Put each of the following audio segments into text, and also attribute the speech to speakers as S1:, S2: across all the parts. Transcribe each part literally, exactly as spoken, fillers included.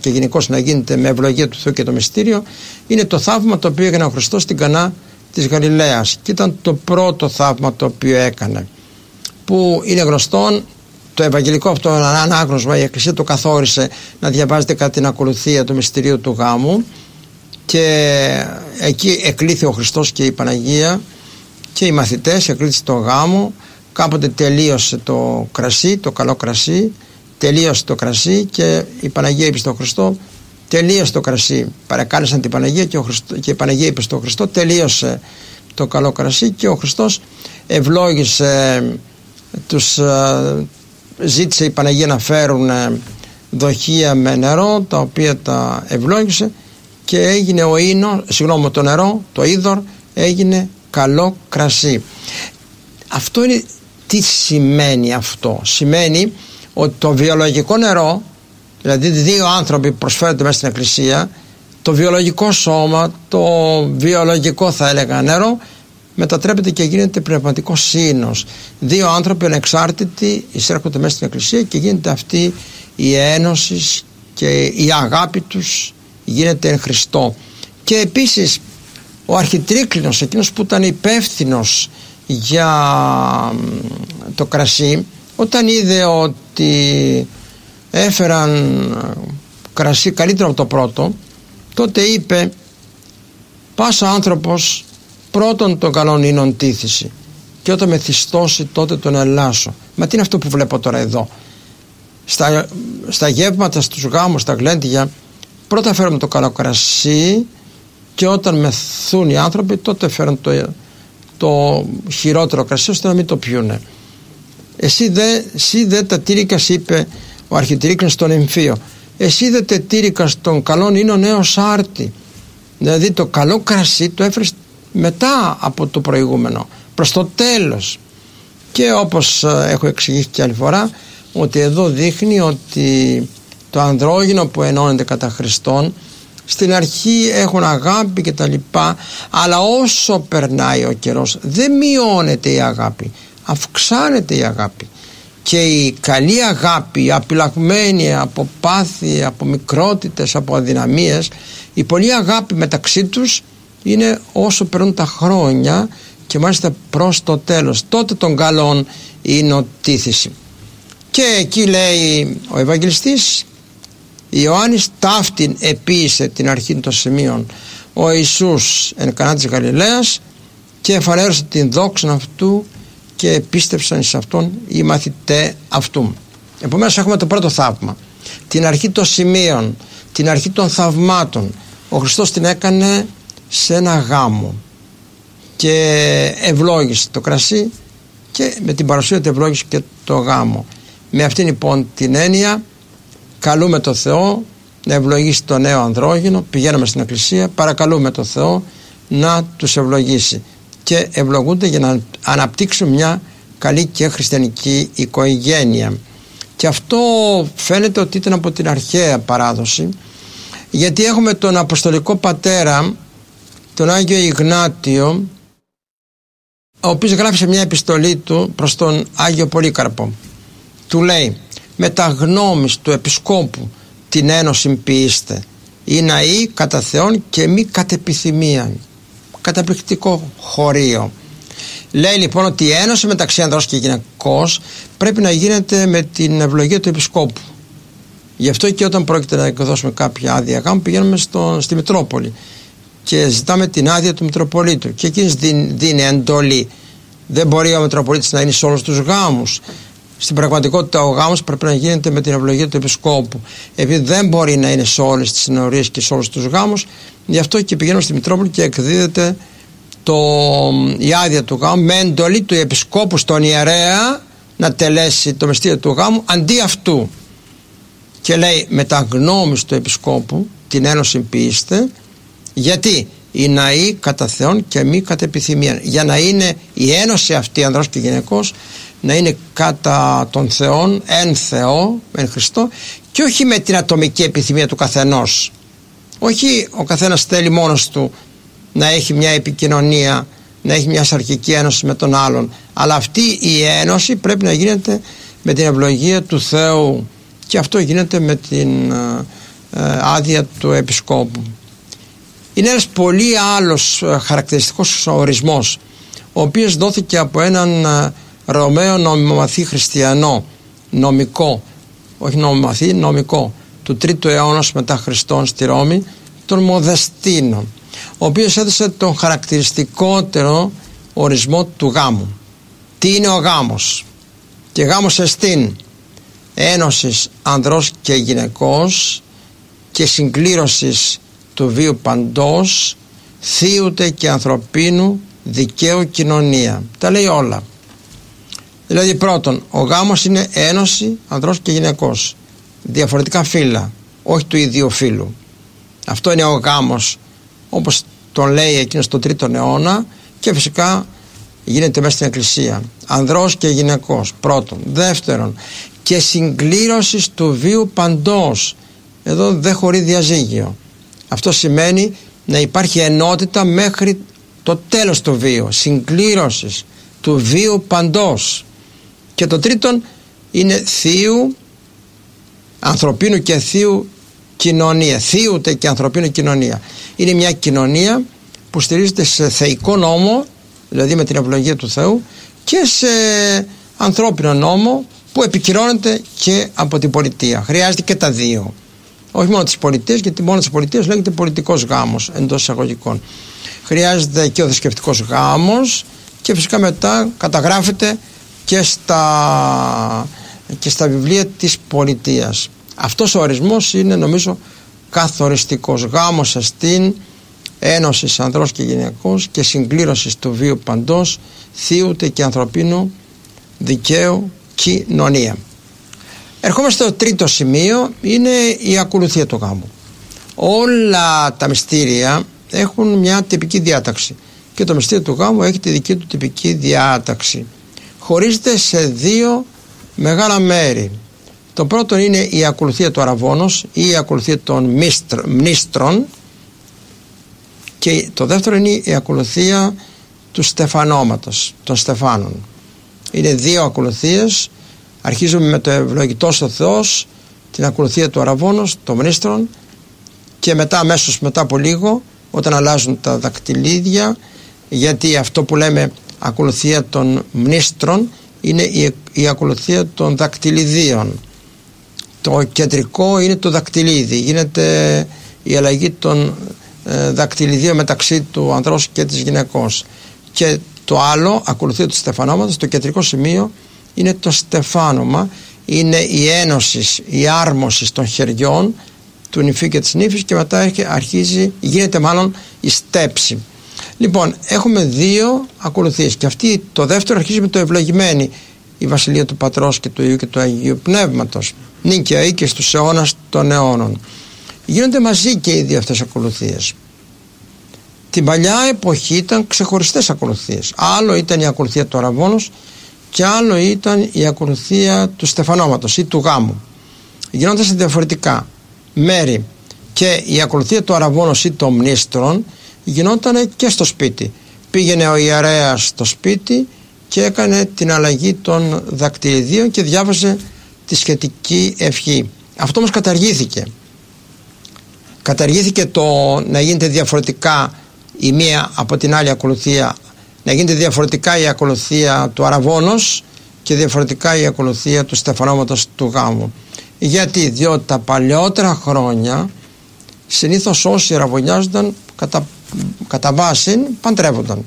S1: και γενικώς να γίνεται με ευλογία του Θεού και το μυστήριο, είναι το θαύμα το οποίο έκανε ο Χριστός στην Κανά της Γαλιλαίας, και ήταν το πρώτο θαύμα το οποίο έκανε, που είναι γνωστόν. Το ευαγγελικό αυτό ανάγνωσμα η Εκκλησία το καθόρισε να διαβάζεται κατά την ακολουθία του μυστηρίου του γάμου, και εκεί εκλήθη ο Χριστός και η Παναγία και οι μαθητές, εκλήθη το γάμο. Κάποτε τελείωσε το κρασί, το καλό κρασί, τελείωσε το κρασί και η Παναγία είπε στον Χριστό, τελείωσε το κρασί. Παρακάλεσαν την Παναγία και, ο Χριστό, και η Παναγία είπε στον Χριστό, τελείωσε το καλό κρασί, και ο Χριστός ευλόγησε τους, ζήτησε η Παναγία να φέρουν δοχεία με νερό, τα οποία τα ευλόγησε, και έγινε ο ίνος, συγγνώμη, το νερό, το είδωρ έγινε καλό κρασί. Αυτό είναι, τι σημαίνει αυτό? Σημαίνει ότι το βιολογικό νερό, δηλαδή δύο άνθρωποι προσφέρονται μέσα στην Εκκλησία, το βιολογικό σώμα, το βιολογικό θα έλεγα νερό, μετατρέπεται και γίνεται πνευματικό σύνος. Δύο άνθρωποι ανεξάρτητοι εισέρχονται μέσα στην Εκκλησία και γίνεται αυτή η ένωση και η αγάπη τους γίνεται εν Χριστώ. Και επίσης ο αρχιτρίκλινος, εκείνος που ήταν υπεύθυνος για το κρασί, όταν είδε ότι έφεραν κρασί καλύτερο από το πρώτο, τότε είπε, πάσα άνθρωπος πρώτον των καλών ίνων τήθηση, και όταν μεθυστώσει τότε τον ελάσω. Μα τι είναι αυτό που βλέπω τώρα εδώ? Στα, στα γεύματα, στους γάμους, στα γλέντια, πρώτα φέρουμε το καλό κρασί, και όταν μεθούν οι άνθρωποι τότε φέρουν το, το χειρότερο κρασί, ώστε να μην το πιούνε. Εσύ δε, εσύ δε τα τήρικας, είπε ο αρχιτρίκλινος στον εμφύο, εσύ δε τε τήρικας των καλών ίνων έως άρτη. Δηλαδή το καλό κρασί το έφερες μετά από το προηγούμενο, προς το τέλος. Και όπως έχω εξηγήσει και άλλη φορά, ότι εδώ δείχνει ότι το ανδρόγυνο που ενώνεται κατά Χριστόν, στην αρχή έχουν αγάπη και τα λοιπά, αλλά όσο περνάει ο καιρός δεν μειώνεται η αγάπη, αυξάνεται η αγάπη. Και η καλή αγάπη, η απειλαγμένη από πάθη, από μικρότητες, από αδυναμίες, η πολλή αγάπη μεταξύ τους είναι όσο περνούν τα χρόνια, και μάλιστα προς το τέλος, τότε των καλών είναι οτίθηση. Και εκεί λέει ο Ευαγγελιστής Ιωάννης, ταύτην επίησε την αρχή των σημείων ο Ιησούς εν Κανά της Γαλιλαίας, και εφανέρωσε την δόξα αυτού και επίστευσαν εις αυτόν οι μαθητέ αυτού. Επομένως έχουμε το πρώτο θαύμα, την αρχή των σημείων, την αρχή των θαυμάτων. Ο Χριστός την έκανε σε ένα γάμο και ευλόγησε το κρασί, και με την παρουσία του ευλόγησε και το γάμο. Με αυτήν λοιπόν την έννοια καλούμε το Θεό να ευλογήσει το νέο ανδρόγυνο. Πηγαίνουμε στην Εκκλησία, παρακαλούμε το Θεό να τους ευλογήσει, και ευλογούνται για να αναπτύξουν μια καλή και χριστιανική οικογένεια. Και αυτό φαίνεται ότι ήταν από την αρχαία παράδοση, γιατί έχουμε τον Αποστολικό Πατέρα, τον Άγιο Ιγνάτιο, ο οποίος γράφει σε μια επιστολή του προς τον Άγιο Πολύκαρπο. Του λέει, με τα γνώμης του Επισκόπου την ένωση ποιήστε, ή ναή κατά Θεόν και μη κατ' επιθυμίαν. Καταπληκτικό χωρίο. Λέει λοιπόν ότι η ένωση μεταξύ ανδρός και γυναικός πρέπει να γίνεται με την ευλογία του Επισκόπου. Γι' αυτό και όταν πρόκειται να εκδώσουμε κάποια άδεια γάμου, πηγαίνουμε στο, στη Μητρόπολη και ζητάμε την άδεια του Μητροπολίτου, και εκείνης δίνει, δίνει εντολή. Δεν μπορεί ο Μητροπολίτης να είναι σε όλους τους γάμους. Στην πραγματικότητα ο γάμος πρέπει να γίνεται με την ευλογία του Επισκόπου. Επειδή δεν μπορεί να είναι σε όλες τις συνορίες και σε όλους τους γάμους, γι' αυτό και πηγαίνουμε στη Μητρόπολη και εκδίδεται το, η άδεια του γάμου με εντολή του Επισκόπου στον ιερέα να τελέσει το μυστήριο του γάμου αντί αυτού. Και λέει, με τα γνώμης του Επισκόπου την ένωση ποιήστε, γιατί η ναή κατά Θεόν και μη κατ' επιθυμία. Για να είναι η ένωση αυτή ανδρός και γυναικός να είναι κατά τον Θεόν, εν Θεό, εν Χριστό, και όχι με την ατομική επιθυμία του καθενός. Όχι ο καθένας θέλει μόνος του να έχει μια επικοινωνία, να έχει μια σαρκική ένωση με τον άλλον, αλλά αυτή η ένωση πρέπει να γίνεται με την ευλογία του Θεού, και αυτό γίνεται με την ε, άδεια του επισκόπου. Είναι ένας πολύ άλλος ε, χαρακτηριστικός ορισμός, ο οποίος δόθηκε από έναν ε, Ρωμαίο νομιμομαθή χριστιανό, νομικό, όχι νομιμαθή, νομικό, του τρίτου αιώνα μετά Χριστόν στη Ρώμη, τον Μοδεστίνο, ο οποίος έδωσε τον χαρακτηριστικότερο ορισμό του γάμου. Τι είναι ο γάμος? Και γάμος εστίν ένωσης ανδρός και γυναικός και συγκλήρωσης του βίου παντός, θείουτε και ανθρωπίνου δικαίου κοινωνία. Τα λέει όλα. Δηλαδή πρώτον, ο γάμος είναι ένωση ανδρός και γυναικός, διαφορετικά φύλλα, όχι του ίδιου φύλου. Αυτό είναι ο γάμος όπως τον λέει εκείνος στον τρίτον αιώνα, και φυσικά γίνεται μέσα στην εκκλησία. Ανδρός και γυναικός πρώτον. Δεύτερον, και συγκλήρωσης του βίου παντός. Εδώ δεν χωρεί διαζύγιο. Αυτό σημαίνει να υπάρχει ενότητα μέχρι το τέλος του βίου, συγκλήρωσης του βίου παντός. Και το τρίτον είναι θείου, ανθρωπίνου και θείου κοινωνία. Θείουτε και ανθρωπίνου κοινωνία. Είναι μια κοινωνία που στηρίζεται σε θεϊκό νόμο, δηλαδή με την ευλογία του Θεού, και σε ανθρώπινο νόμο που επικυρώνεται και από την πολιτεία. Χρειάζεται και τα δύο. Όχι μόνο τις πολιτείες, γιατί μόνο τις πολιτείες λέγεται πολιτικός γάμος εντός εισαγωγικών. Χρειάζεται και ο θρησκευτικός γάμος, και φυσικά μετά καταγράφεται και στα, και στα βιβλία της πολιτείας. Αυτός ο ορισμός είναι νομίζω καθοριστικός. Γάμος εστίν ένωσης ανδρός και γυναικός και συγκλήρωσης του βίου παντός, θείουτε και ανθρωπίνου δικαίου κοινωνία. Ερχόμαστε στο τρίτο σημείο, είναι η ακολουθία του γάμου. Όλα τα μυστήρια έχουν μια τυπική διάταξη και το μυστήριο του γάμου έχει τη δική του τυπική διάταξη. Χωρίζεται σε δύο μεγάλα μέρη. Το πρώτο είναι η ακολουθία του αραβώνος ή η ακολουθία των μνήστρων, και το δεύτερο είναι η ακολουθία του στεφανώματος, των στεφάνων. Είναι δύο ακολουθίες. Αρχίζουμε με το ευλογητός ο Θεός, την ακολουθία του αραβώνος, των μνήστρων, και μετά, αμέσως μετά από λίγο, όταν αλλάζουν τα δακτυλίδια, γιατί αυτό που λέμε ακολουθία των μνήστρων είναι η, η ακολουθία των δακτυλιδίων. Το κεντρικό είναι το δακτυλίδι, γίνεται η αλλαγή των ε, δακτυλιδίων μεταξύ του ανδρός και της γυναικός. Και το άλλο, ακολουθία του στεφανώματος, το κεντρικό σημείο είναι το στεφάνωμα, είναι η ένωση, η άρμωση των χεριών του νηφίου και της νύφης, και μετά αρχίζει, γίνεται μάλλον η στέψη. Λοιπόν, έχουμε δύο ακολουθίες, και αυτή το δεύτερο αρχίζει με το ευλογημένη, η βασιλεία του Πατρός και του Υιού και του Αγίου Πνεύματος, νίκαια και στους αιώνας των αιώνων. Γίνονται μαζί και οι δύο αυτές ακολουθίες. Την παλιά εποχή ήταν ξεχωριστές ακολουθίες. Άλλο ήταν η ακολουθία του αραβώνος και άλλο ήταν η ακολουθία του στεφανώματος ή του γάμου. Γινόταν σε διαφορετικά μέρη, και η ακολουθία του αραβώνος ή των μνήστρων γινόταν και στο σπίτι. Πήγαινε ο ιερέας στο σπίτι και έκανε την αλλαγή των δακτυλιδίων και διάβαζε τη σχετική ευχή. Αυτό όμως καταργήθηκε. Καταργήθηκε το να γίνεται διαφορετικά η μία από την άλλη ακολουθία, να γίνεται διαφορετικά η ακολουθία του αραβώνος και διαφορετικά η ακολουθία του στεφανώματος του γάμου. Γιατί? Διότι τα παλαιότερα χρόνια συνήθως όσοι αραβωνιάζονταν κατά, κατά βάση παντρεύονταν,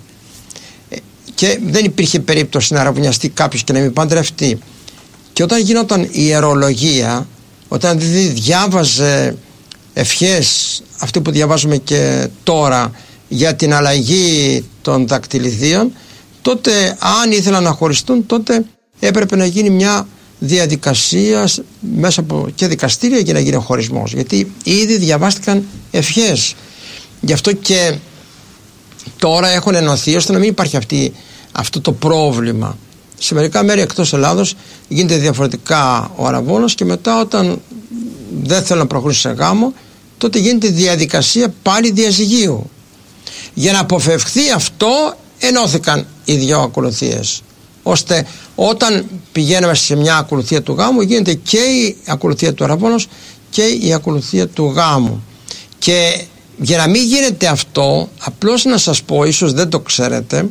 S1: και δεν υπήρχε περίπτωση να αραβωνιαστεί κάποιος και να μην παντρευτεί. Και όταν γινόταν η ιερολογία, όταν διάβαζε ευχές, αυτή που διαβάζουμε και τώρα, για την αλλαγή των δακτυλιδίων, τότε αν ήθελαν να χωριστούν, τότε έπρεπε να γίνει μια διαδικασία μέσα από και δικαστήρια για να γίνει ο χωρισμός, γιατί ήδη διαβάστηκαν ευχές. Γι' αυτό και τώρα έχουν ενωθεί ώστε να μην υπάρχει αυτή, αυτό το πρόβλημα. Σε μερικά μέρη εκτός Ελλάδος γίνεται διαφορετικά ο αραβώνος, και μετά όταν δεν θέλουν να προχωρήσουν σε γάμο, τότε γίνεται διαδικασία πάλι διαζυγίου. Για να αποφευχθεί αυτό ενώθηκαν οι δυο ακολουθίες, ώστε όταν πηγαίνουμε σε μια ακολουθία του γάμου γίνεται και η ακολουθία του αραβώνος και η ακολουθία του γάμου. Και για να μην γίνεται αυτό, απλώς να σας πω, ίσως δεν το ξέρετε,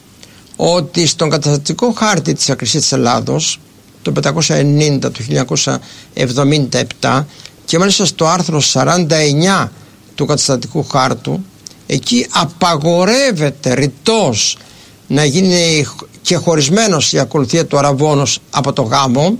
S1: ότι στον καταστατικό χάρτη της Εκκλησίας της Ελλάδος το πεντακόσια ενενήντα του χίλια εννιακόσια εβδομήντα επτά και μάλιστα στο άρθρο σαράντα εννιά του καταστατικού χάρτου, εκεί απαγορεύεται ρητός να γίνει και χωρισμένος η ακολουθία του αραβώνος από το γάμο,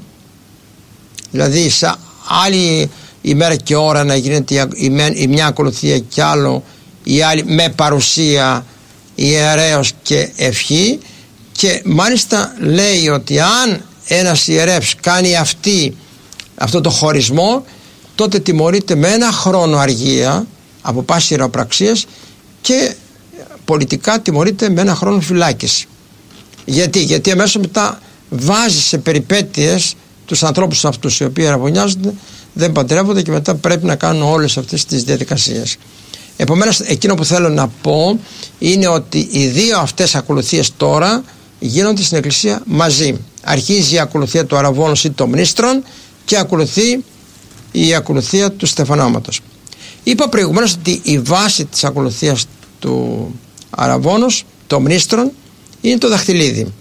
S1: δηλαδή σε άλλη ημέρα και ώρα να γίνεται η μια ακολουθία κι άλλο η άλλη με παρουσία ιερέως και ευχή. Και μάλιστα λέει ότι αν ένας ιερεύς κάνει αυτή, αυτό το χωρισμό, τότε τιμωρείται με ένα χρόνο αργία από πάση ιεροπραξίας και πολιτικά τιμωρείται με ένα χρόνο φυλάκιση. Γιατί, γιατί αμέσως μετά βάζει σε περιπέτειες τους ανθρώπους αυτούς οι οποίοι αραβωνιάζονται, δεν παντρεύονται και μετά πρέπει να κάνουν όλες αυτές τις διαδικασίες. Επομένως, εκείνο που θέλω να πω είναι ότι οι δύο αυτές ακολουθίες τώρα γίνονται στην Εκκλησία μαζί. Αρχίζει η ακολουθία του αραβώνος ή των μνήστρων και ακολουθεί η ακολουθία του στεφανώματος. Είπα προηγουμένως ότι η βάση της ακολουθίας του αραβώνος, των μνήστρων, είναι το δαχτυλίδι.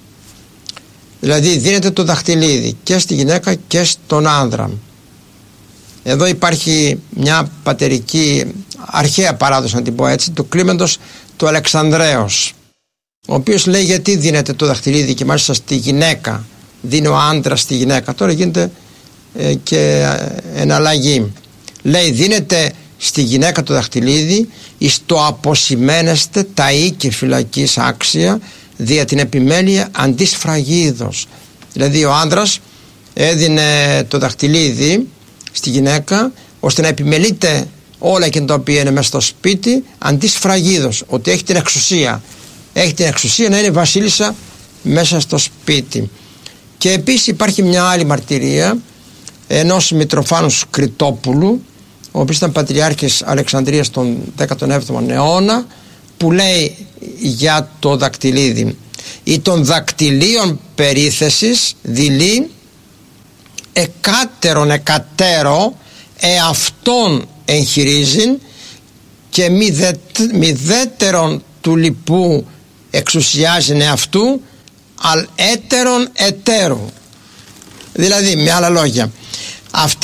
S1: Δηλαδή δίνεται το δαχτυλίδι και στη γυναίκα και στον άνδρα. Εδώ υπάρχει μια πατερική αρχαία παράδοση, να την πω έτσι, του κλίμεντος του Αλεξανδρέως, ο οποίος λέει γιατί δίνεται το δαχτυλίδι και μάλιστα στη γυναίκα, δίνει ο άντρας στη γυναίκα. Τώρα γίνεται ε, και εναλλαγή. Λέει δίνεται στη γυναίκα το δαχτυλίδι εις το αποσημένεστε τα οίκη φυλακής άξια δια την επιμέλεια αντίς φραγίδος. Δηλαδή ο άντρας έδινε το δαχτυλίδι στη γυναίκα ώστε να επιμελείται όλα εκείνα τα οποία είναι μέσα στο σπίτι αντίς φραγίδος, ότι έχει την εξουσία. Έχει την εξουσία να είναι βασίλισσα μέσα στο σπίτι. Και επίσης υπάρχει μια άλλη μαρτυρία ενός Μητροφάνου Κριτόπουλου, ο οποίος ήταν πατριάρχης Αλεξανδρίας τον δέκατον έβδομο αιώνα, που λέει για το δακτυλίδι: «Ή των δακτυλίων περίθεσης δειλή εκάτερον εκατέρο εαυτόν εγχειρίζειν και μηδέτερον του λοιπού εξουσιάζειν εαυτού αλ έτερον ετέρου». Δηλαδή με άλλα λόγια, αυτή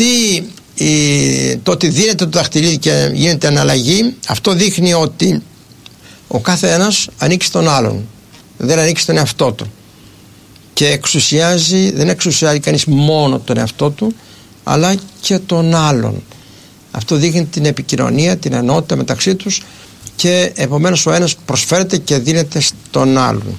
S1: η, το ότι δίνεται το δαχτυλίδι και γίνεται αναλλαγή, αυτό δείχνει ότι ο κάθε ένας ανήκει στον άλλον, δεν ανήκει στον εαυτό του και εξουσιάζει, δεν εξουσιάζει κανείς μόνο τον εαυτό του αλλά και τον άλλον. Αυτό δείχνει την επικοινωνία, την ενότητα μεταξύ τους και επομένως ο ένας προσφέρεται και δίνεται στον άλλον.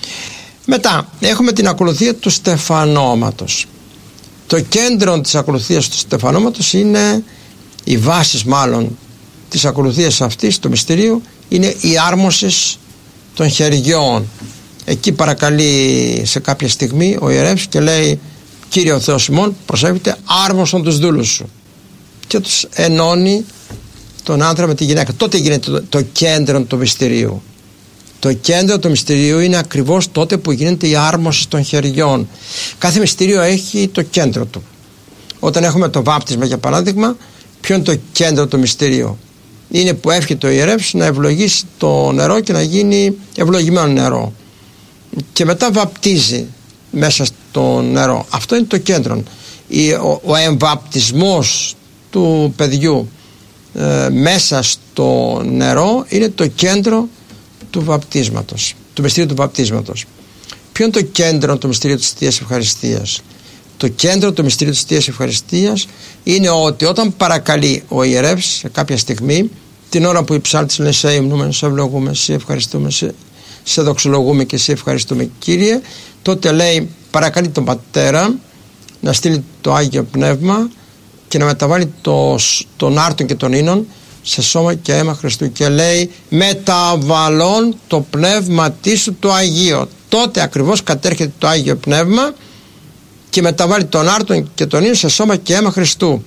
S1: Μετά έχουμε την ακολουθία του στεφανώματος. Το κέντρο της ακολουθίας του στεφανώματος είναι, οι βάσεις μάλλον της ακολουθίας αυτής του μυστηρίου είναι η άρμωση των χεριών. Εκεί παρακαλεί σε κάποια στιγμή ο ιερεύς και λέει: «Κύριε ο Θεός ημών, προσεύχεται, άρμοσον τους δούλους σου», και τους ενώνει τον άντρα με τη γυναίκα. Τότε γίνεται το, το κέντρο του μυστηρίου. Το κέντρο του μυστηρίου είναι ακριβώς τότε που γίνεται η άρμωση των χεριών. Κάθε μυστήριο έχει το κέντρο του. Όταν έχουμε το βάπτισμα, για παράδειγμα, ποιο είναι το κέντρο του μυστηρίου? Είναι που εύχεται ο ιερεύς να ευλογήσει το νερό και να γίνει ευλογημένο νερό. Και μετά βαπτίζει μέσα στο νερό. Αυτό είναι το κέντρο. Ο, ο εμβαπτισμός του παιδιού ε, μέσα στο νερό είναι το κέντρο του βαπτίσματος, του μυστηρίου του βαπτίσματος. Ποιο είναι το κέντρο του μυστηρίου της Θείας Ευχαριστίας? Το κέντρο του μυστηρίου της Θείας Ευχαριστίας είναι ότι όταν παρακαλεί ο ιερεύς σε κάποια στιγμή, την ώρα που οι ψάλτες λένε «Σε υμνούμε, σε ευλογούμε, σε ευχαριστούμε, σε, σε δοξολογούμε και σε ευχαριστούμε Κύριε», τότε λέει, παρακαλεί τον Πατέρα να στείλει το Άγιο Πνεύμα και να μεταβάλει το, τον άρτον και τον ίνον σε σώμα και αίμα Χριστού, και λέει «μεταβαλών το πνεύμα της σου το Αγίο». Τότε ακριβώς κατέρχεται το Άγιο Πνεύμα και μεταβάλει τον άρτον και τον ίνον σε σώμα και αίμα Χριστού.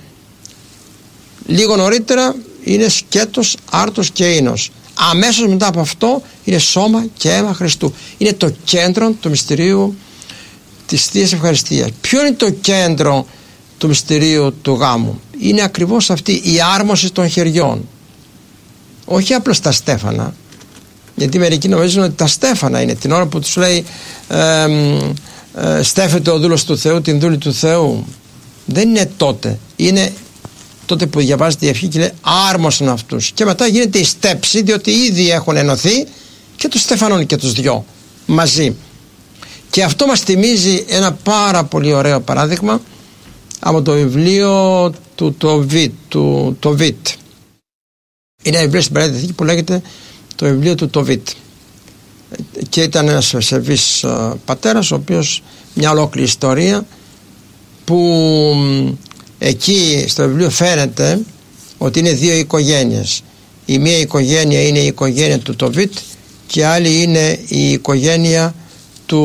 S1: Λίγο νωρίτερα είναι σκέτος, άρτος και ίνος. Αμέσως μετά από αυτό είναι σώμα και αίμα Χριστού. Είναι το κέντρο του μυστηρίου της Θείας Ευχαριστίας. Ποιο είναι το κέντρο του μυστηρίου του γάμου? είναι ακριβώς αυτή η άρμωση των χεριών, όχι απλώς τα στέφανα, γιατί μερικοί νομίζουν ότι τα στέφανα είναι την ώρα που τους λέει ε, ε, στέφεται ο δούλος του Θεού την δούλη του Θεού. Δεν είναι τότε, είναι τότε που διαβάζεται η ευχή και λέει άρμοσαν αυτούς, και μετά γίνεται η στέψη, διότι ήδη έχουν ενωθεί και τους στεφανώνει και τους δυο μαζί. Και αυτό μας θυμίζει ένα πάρα πολύ ωραίο παράδειγμα από το βιβλίο του Τοβίτ, του Τοβίτ. Είναι ένα βιβλίο στην Παλαιά Διαθήκη που λέγεται το βιβλίο του Τοβίτ, και ήταν ένας σεβής πατέρας, ο οποίος μια ολόκληρη ιστορία που εκεί στο βιβλίο φαίνεται ότι είναι δύο οικογένειες. Η μία οικογένεια είναι η οικογένεια του Τοβίτ και η άλλη είναι η οικογένεια του,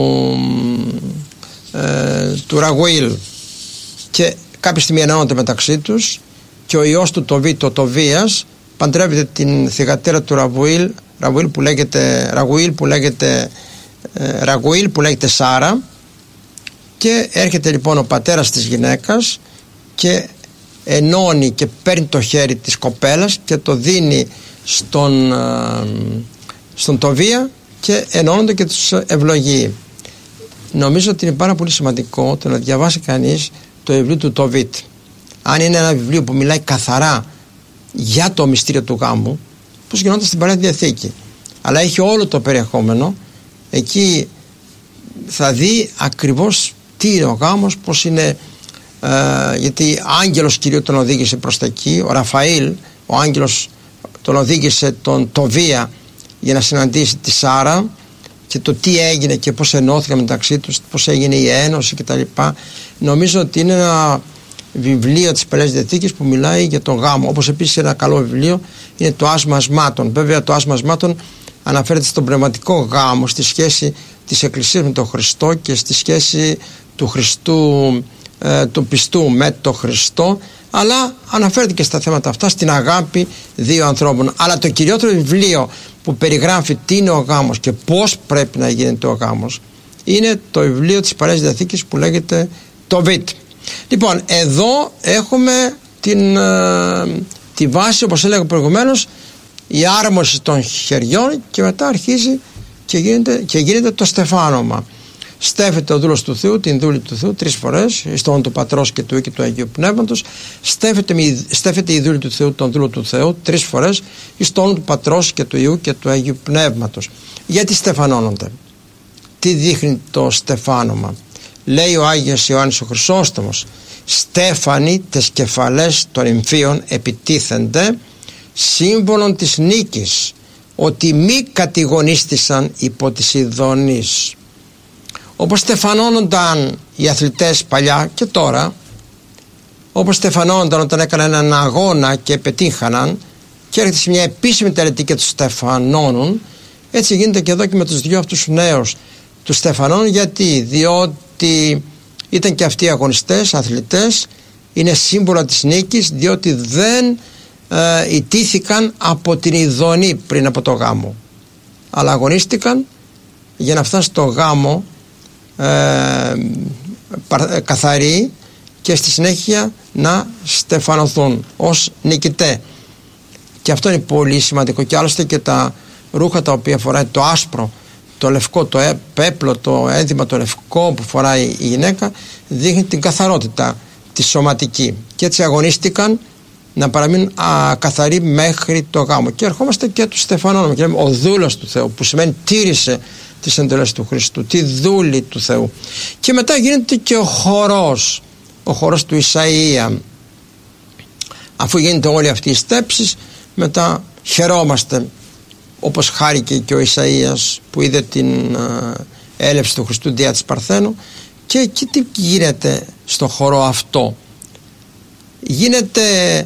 S1: ε, του Ραγουήλ, και κάποια στιγμή ενώνονται μεταξύ τους και ο ιός του Τοβίτ, ο Τοβίας, παντρεύεται την θυγατέρα του Ραγουήλ, Ραγουήλ που λέγεται, Ραγουήλ που λέγεται, ε, Ραγουήλ που λέγεται Σάρα, και έρχεται λοιπόν ο πατέρας της γυναίκας και ενώνει και παίρνει το χέρι της κοπέλας και το δίνει στον, ε, στον Τοβία και ενώνονται και τους ευλογεί. Νομίζω ότι είναι πάρα πολύ σημαντικό το να διαβάσει κανείς το βιβλίο του Τοβίτ. Αν είναι ένα βιβλίο που μιλάει καθαρά για το μυστήριο του γάμου, πώς γινόταν στην Παλαιά Διαθήκη, αλλά έχει όλο το περιεχόμενο, εκεί θα δει ακριβώς τι είναι ο γάμος, πώς είναι, ε, γιατί άγγελος Κυρίου τον οδήγησε προς τα εκεί, ο Ραφαήλ, ο άγγελος τον οδήγησε τον Τοβία για να συναντήσει τη Σάρα, και το τι έγινε και πώς ενώθηκαν μεταξύ τους, πώς έγινε η ένωση κτλ. Νομίζω ότι είναι ένα βιβλίο της Παλαιάς Διαθήκης που μιλάει για τον γάμο. Όπως επίσης ένα καλό βιβλίο είναι το Άσμα Ασμάτων. Βέβαια το Άσμα Ασμάτων αναφέρεται στον πνευματικό γάμο, στη σχέση της Εκκλησίας με τον Χριστό και στη σχέση του Χριστού, ε, του πιστού με τον Χριστό, αλλά αναφέρεται και στα θέματα αυτά, στην αγάπη δύο ανθρώπων. Αλλά το κυριότερο βιβλίο που περιγράφει τι είναι ο γάμος και πώς πρέπει να γίνεται ο γάμος είναι το βιβλίο της Παλαιάς Διαθήκης που λέγεται Τοβίτ. Λοιπόν, εδώ έχουμε την, ε, τη βάση, όπως έλεγα προηγουμένως, η άρμωση των χεριών, και μετά αρχίζει και γίνεται, και γίνεται το στεφάνωμα. Στέφεται ο δούλος του Θεού την δούλη του Θεού τρεις φορές, εις το όνομα του Πατρός και του Υιού και του Αγίου Πνεύματος. Στέφεται, στέφεται η δούλη του Θεού τον δούλο του Θεού τρεις φορές, εις το όνομα του Πατρός και του Υιού και του Αγίου Πνεύματος. Γιατί στεφανώνονται? Τι δείχνει το στεφάνωμα? Λέει ο Άγιος Ιωάννης ο Χρυσόστομος, στέφανοι τες κεφαλές των εμφύων επιτίθενται, σύμβολον της νίκης, ότι μη κατηγονίστησαν υπό της ειδονής. Όπως στεφανώνονταν οι αθλητές παλιά και τώρα, όπως στεφανώνονταν όταν έκαναν έναν αγώνα και πετύχαναν και έρχεται σε μια επίσημη τελετή και τους στεφανώνουν, έτσι γίνεται και εδώ και με τους δυο αυτούς τους νέους. Τους στεφανώνουν γιατί? Διότι ήταν και αυτοί αγωνιστές, αθλητές, είναι σύμβολα της νίκης, διότι δεν ε, ιτήθηκαν από την ειδονή πριν από το γάμο, αλλά αγωνίστηκαν για να φτάσουν στο γάμο ε, καθαροί και στη συνέχεια να στεφανωθούν ως νικητέ. Και αυτό είναι πολύ σημαντικό. Και άλλωστε και τα ρούχα τα οποία φοράει, το άσπρο, το λευκό, το πέπλο, το ένδυμα το λευκό που φοράει η γυναίκα, δείχνει την καθαρότητα τη σωματική, και έτσι αγωνίστηκαν να παραμείνουν α, καθαροί μέχρι το γάμο. Και ερχόμαστε και του στεφανώνουμε και λέμε ο δούλος του Θεού, που σημαίνει τήρησε τις εντολές του Χριστού, τη δούλη του Θεού. Και μετά γίνεται και ο χορός, ο χορός του Ισαΐα. Αφού γίνεται όλη αυτή η στέψη, μετά χαιρόμαστε, όπως χάρηκε και ο Ισαΐας που είδε την α, έλευση του Χριστού διά της Παρθένου. Και εκεί τι γίνεται στο χορό αυτό? Γίνεται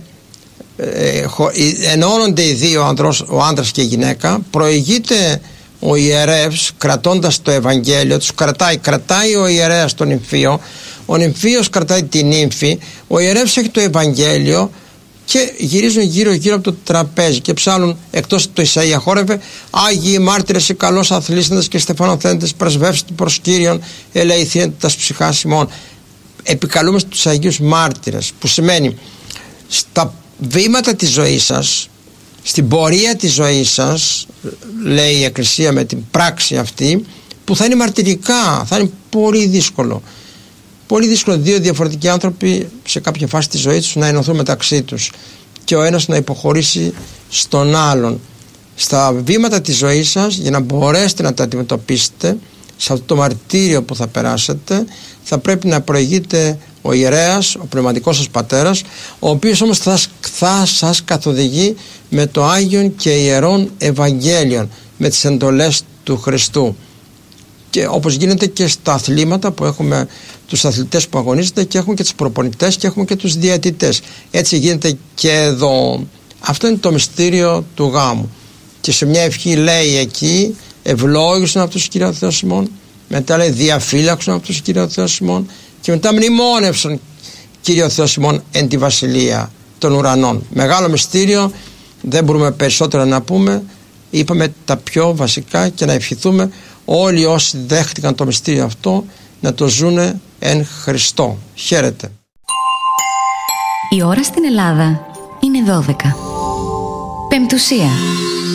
S1: ε, χω, ενώνονται οι δύο, ανδρός, ο άντρας και η γυναίκα, προηγείται ο ιερεύς κρατώντας το Ευαγγέλιο, τους κρατάει, κρατάει ο ιερέας τον νυμφίο, ο νυμφίος κρατάει την νύμφη, ο ιερεύς έχει το Ευαγγέλιο και γυρίζουν γύρω γύρω από το τραπέζι και ψάλουν, εκτός το Ισαΐα χόρευε, Άγιοι μάρτυρες, οι καλώς αθλήσαντες και στεφανοθέντες, πρεσβεύστε προς Κύριον, ελεηθείτε τας ψυχάς ημών. Επικαλούμαστε τους Αγίους Μάρτυρες, που σημαίνει στα βήματα της ζωής σας, στην πορεία της ζωής σας, λέει η Εκκλησία με την πράξη αυτή, που θα είναι μαρτυρικά, θα είναι πολύ δύσκολο. Πολύ δύσκολο δύο διαφορετικοί άνθρωποι σε κάποια φάση της ζωής τους να ενωθούν μεταξύ τους και ο ένας να υποχωρήσει στον άλλον. Στα βήματα της ζωής σας, για να μπορέσετε να τα αντιμετωπίσετε, σε αυτό το μαρτύριο που θα περάσετε, θα πρέπει να προηγείται ο ιερέας, ο πνευματικός σας πατέρας, ο οποίος όμως θα, θα σας καθοδηγεί με το Άγιον και Ιερόν Ευαγγέλιον, με τις εντολές του Χριστού. Και όπως γίνεται και στα αθλήματα που έχουμε τους αθλητές που αγωνίζονται και έχουμε και τους προπονητές και έχουμε και τους διαιτητές. Έτσι γίνεται και εδώ. Αυτό είναι το μυστήριο του γάμου. Και σε μια ευχή λέει εκεί, ευλόγησον αυτούς τους Κύριε Θεός ημών, μετά λέει διαφύλαξον αυτούς τους Κύριε Θεός ημών, και μετά μνημόνευσον Κύριε Θεός ημών εν τη βασιλεία των ουρανών. Μεγάλο μυστήριο, δεν μπορούμε περισσότερα να πούμε. Είπαμε τα πιο βασικά και να ευχηθούμε όλοι όσοι δέχτηκαν το μυστήριο αυτό να το ζουνε εν Χριστώ. Χαίρετε.
S2: Η ώρα στην Ελλάδα είναι δώδεκα. Πεμπτουσία.